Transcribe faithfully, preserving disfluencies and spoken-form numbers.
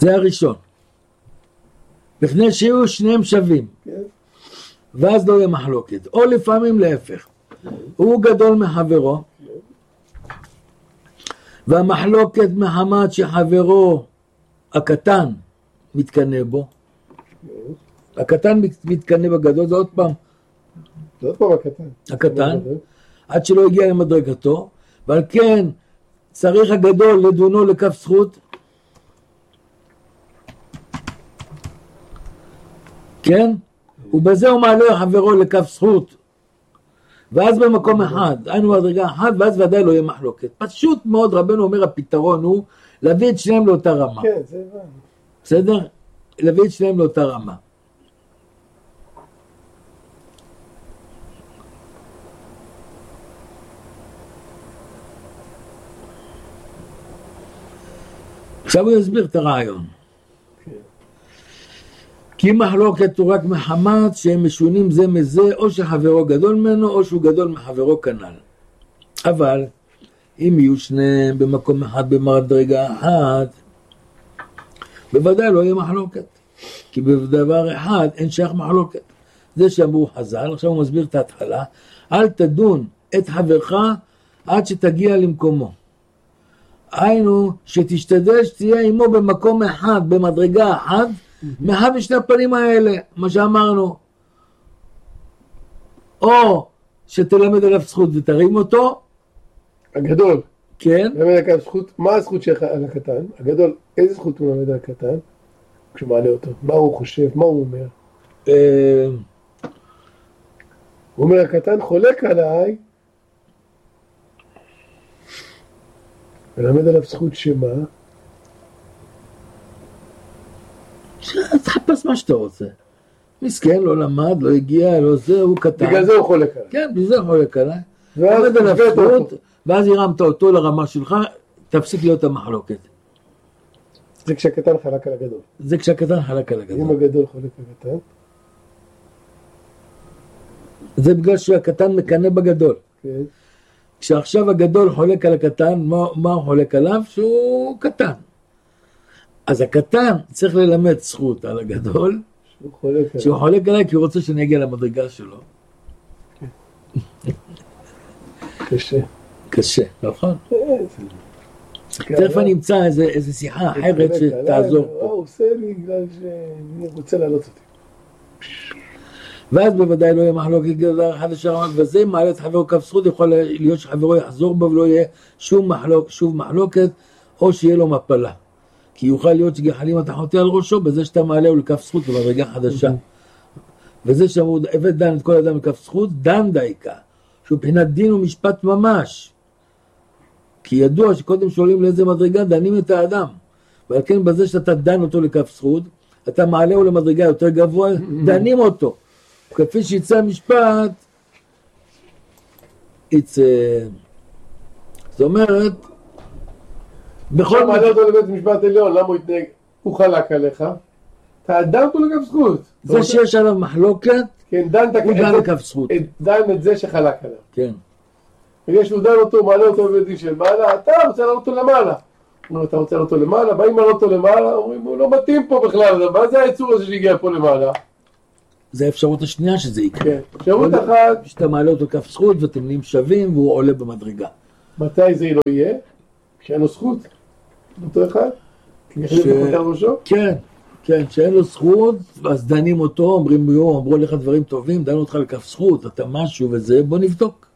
זה הראשון. לפני שיהיו שניהם שווים. כן. ואז לא יהיה מחלוקת. או לפעמים להפך. הוא גדול מחברו, והמחלוקת מחמת שחברו הקטן מתקנה בו. הקטן מתקנה בגדול, זה עוד פעם. זה עוד פעם הקטן. הקטן, עד שלא הגיע למדרגתו, ועל כן צריך הגדול לדונו לכף זכות. כן? ובזה הוא מעלה חברו לכף זכות. ואז במקום אחד, היינו מדרגה אחת, ואז ודאי לא יהיה מחלוקת. פשוט מאוד רבנו אומר, הפתרון הוא להביא את שניהם לאותה רמה. כן, זה הבא. בסדר? להביא את שניהם לאותה רמה. עכשיו הוא יסביר את הרעיון. כי מחלוקת הוא רק מחמת שהם משונים זה מזה, או שחברו גדול ממנו, או שהוא גדול מחברו כנ"ל. אבל, אם יהיו שניהם במקום אחד במדרגה אחת, בוודאי לא יהיה מחלוקת. כי בדבר אחד אין שייך מחלוקת. זה שאמרו חז"ל, עכשיו הוא מסביר את ההתחלה, אל תדון את חברך עד שתגיע למקומו. היינו, שתשתדל שתהיה עמו במקום אחד, במדרגה אחת, מאחד משני הפנים האלה, מה שאמרנו. או שתלמד עליו זכות ותרים אותו. הגדול. כן. תלמד עליו זכות, מה הזכות שלך על הקטן? הגדול, איזה זכות הוא למד על הקטן? כשהוא מעלה אותו. מה הוא חושב? מה הוא אומר? הוא אומר, הקטן חולק עליי, ולמד עליו זכות שמה? תחפש מה שאתה רוצה. מסכן, לא למד, לא הגיע, לא זה, הוא קטן. בגלל זה הוא חולק עליי. כן, בגלל זה הוא חולק עליי. למד עליו זכות, ואז הרמת אותו לרמה שלך, תפסיק להיות המחלוקת. זה כשהקטן חלק על הגדול. זה כשהקטן חלק על הגדול. אם הגדול חולק על הקטן? זה בגלל שהקטן מקנה בגדול. כן. כשעכשיו הגדול חולק על הקטן, מה, מה הוא חולק עליו? שהוא קטן. אז הקטן צריך ללמד זכות על הגדול, שהוא חולק, שהוא חולק עליי, כי הוא רוצה שאני אגיע למדרגה שלו. קשה. קשה, נכון? תכף אני אמצא איזו שיחה אחרת שתעזור פה. הוא עושה לי בגלל שאני רוצה לעלות אותי. ואז בוודאי לא יהיה מחלוקת גדול אחד לשאר, וזה מעלה את חברו כף זכות, יכול להיות שחברו יחזור בו ולא יהיה שום מחלוק, שוב מחלוקת, או שיהיה לו מפלה. כי יוכל להיות שגחלים אתה חוטא על ראשו, בזה שאתה מעלה הוא לכף זכות במדרגה חדשה. וזה שאמרו, עבד דן את כל אדם לכף זכות, דן דייקה, שהוא מבחינת דין ומשפט ממש. כי ידוע שקודם שואלים לאיזה מדרגה, דנים את האדם. ועל כן בזה שאתה דן אותו לכף זכות, אתה מעלה הוא למדרגה יותר גבוה, דנים אותו. כפי שיצא המשפט, יצא... זאת אומרת, בכל מעלה אותו לבית משפט עליון, למה הוא יתנהג? הוא חלק עליך, אתה דן אותו לכף זכות. זה שיש עליו מחלוקת, כן, דן הוא דן לכף זכות. דן את זה שחלק עליו. כן. ויש לו דן אותו, מעלה אותו לבית דין של מעלה, אתה רוצה לעלות אותו למעלה. אומרים, אתה רוצה לעלות אותו למעלה, באים לעלות אותו למעלה, אומרים, הוא לא מתאים פה בכלל, מה זה היצור הזה שהגיע פה למעלה? זה האפשרות השנייה שזה יקרה. כן, אפשרות אחת. שאתה מעלה אותו כף זכות ואתם נהיים שווים והוא עולה במדרגה. מתי זה לא יהיה? כשאין לו זכות? אותו אחד? ש... כן, כן, שאין לו זכות, אז דנים אותו, אומרים, יו, אמרו לך דברים טובים, דנו אותך לכף זכות, אתה משהו וזה, בוא נבדוק.